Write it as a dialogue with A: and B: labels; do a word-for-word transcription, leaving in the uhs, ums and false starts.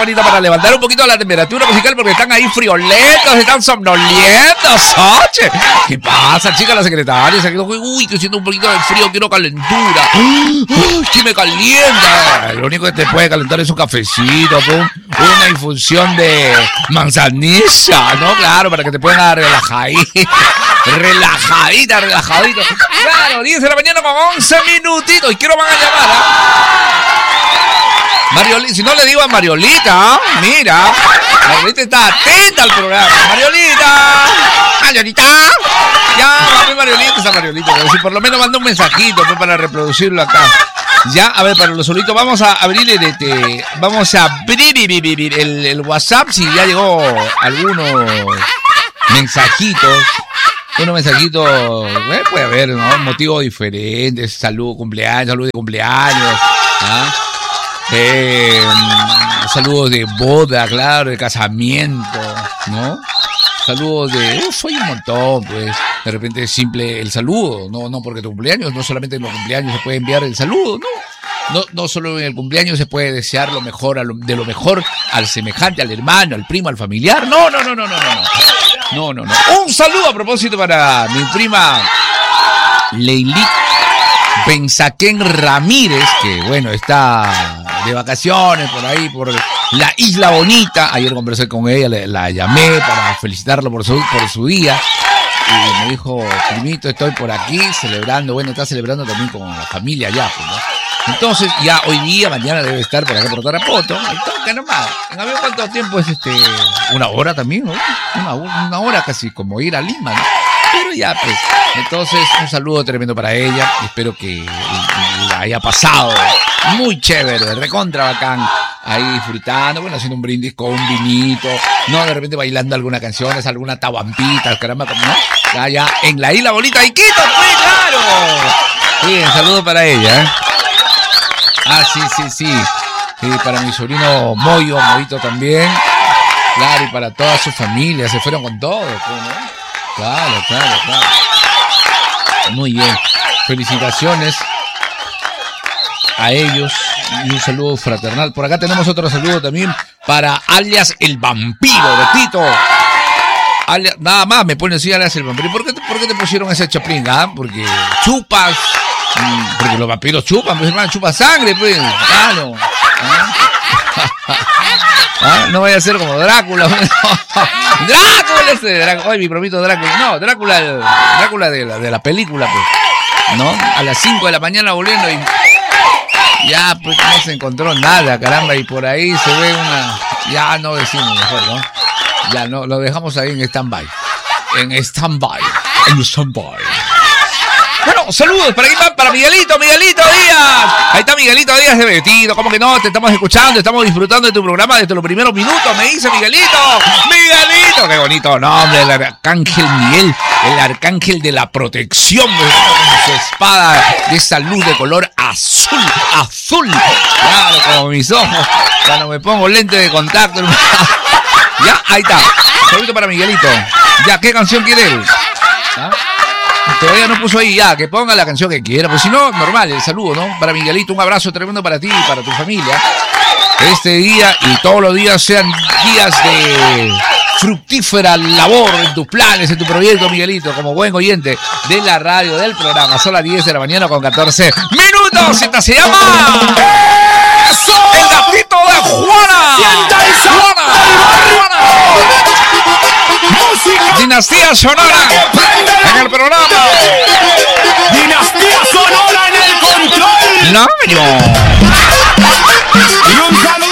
A: bonito para levantar un poquito la temperatura musical porque están ahí friolentos, están somnolientos. Oye, ¿qué pasa, chica, la secretaria? Uy, que siento un poquito de frío, quiero calentura. Uy, que me calienta. Lo único que te puede calentar es un cafecito, pum, una infusión de manzanilla, ¿no? Claro, para que te puedan relajadita, relajadita, relajadito. Claro, diez de la mañana con once minutitos. Y quiero van a llamar, ¿ah? Mariolita, si no le digo a Mariolita, mira, Mariolita está atenta al programa. Mariolita, Mariolita, ya, mami Mariolita, esa Mariolita, si por lo menos manda un mensajito pues, para reproducirlo acá. Ya, a ver, para los solitos, vamos a abrir el, este, vamos a abrir el, el WhatsApp si ya llegó algunos mensajitos. Unos mensajitos, eh, puede haber, ¿no? Motivos diferentes, salud, cumpleaños, salud de cumpleaños, ¿ah? Eh, saludos de boda, claro, de casamiento, ¿no? Saludos de... Uf, hay un montón, pues. De repente es simple el saludo, no, no porque tu cumpleaños, no solamente en los cumpleaños se puede enviar el saludo, ¿no? No, no solo en el cumpleaños se puede desear lo mejor, a lo, de lo mejor al semejante, al hermano, al primo, al familiar. No, no, no, no, no, no. No, no, no. Un saludo a propósito para mi prima Leili Benzaquén Ramírez, que bueno, está de vacaciones por ahí, por la Isla Bonita. Ayer conversé con ella, la, la llamé para felicitarlo por su, por su día. Y me dijo, primito, estoy por aquí celebrando. Bueno, está celebrando también con la familia allá, pues, ¿no? Entonces, ya hoy día, mañana debe estar por acá por Tarapoto. Entonces, nomás. ¿En avión cuánto tiempo es este? Una hora también, ¿no? Una, una hora casi como ir a Lima, ¿no? Pero ya, pues. Entonces, un saludo tremendo para ella. Espero que la haya pasado muy chévere, recontra bacán. Ahí disfrutando, bueno, haciendo un brindis con un vinito, no, de repente bailando algunas canciones, alguna tabampita, caramba, como no, ya, ya, en la Isla Bonita, y Quito, pues, claro. Bien, saludo para ella, ¿eh? Ah, sí, sí, sí. Y para mi sobrino Moyo, Moito también. Claro, y para toda su familia, se fueron con todo, pues, ¿no? Claro, claro, claro. Muy bien. Felicitaciones a ellos y un saludo fraternal. Por acá tenemos otro saludo también para alias el vampiro de Tito. Alias, nada más me pone así alias el vampiro. ¿Por qué, por qué te pusieron ese chaprín? ¿Ah? Porque chupas. Porque los vampiros chupan, pues hermano, chupa sangre, pues. Claro. ¿Ah? ¿Ah? No vaya a ser como Drácula. Drácula ese Drácula. Ay, mi promito Drácula. No, Drácula, Drácula de la, de la película, pues. ¿No? A las cinco de la mañana volviendo y ya, pues no se encontró nada, caramba, y por ahí se ve una... Ya no decimos mejor, ¿no? Ya no, lo dejamos ahí en stand-by. En stand-by. En stand-by. Bueno, saludos para, para Miguelito, Miguelito Díaz. Ahí está Miguelito Díaz de Betito. ¿Cómo que no? Te estamos escuchando, estamos disfrutando de tu programa desde los primeros minutos. Me dice Miguelito. Miguelito. Qué bonito nombre, el arcángel Miguel. El arcángel de la protección. Su espada de esa luz de color azul. Azul. Claro, como mis ojos. Cuando me pongo lente de contacto. Ya, ahí está. Saludito para Miguelito. Ya, ¿qué canción quiere él? ¿Ah? Todavía no puso ahí, ya, que ponga la canción que quiera, pues si no, normal, el saludo, ¿no? Para Miguelito, un abrazo tremendo para ti y para tu familia. Este día y todos los días sean días de fructífera labor en tus planes, en tu proyecto, Miguelito, como buen oyente de la radio, del programa. Son las diez de la mañana con catorce minutos. Esta se llama... ¡Eso! ¡El gatito de Juana! ¡Juana! ¡Juana! Dinastía Sonora en el programa.
B: Dinastía Sonora en el control.
A: No, no.
B: Y un saludo